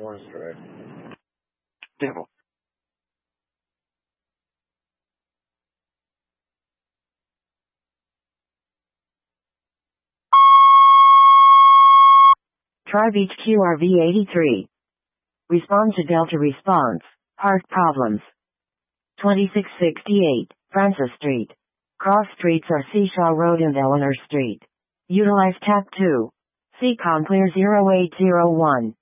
One strike. Devil. Tribe HQRV83. Respond to Delta response. Heart problems. 2668, Francis Street. Cross streets are Seashaw Road and Eleanor Street. Utilize TAP 2. CCOM clear 0801.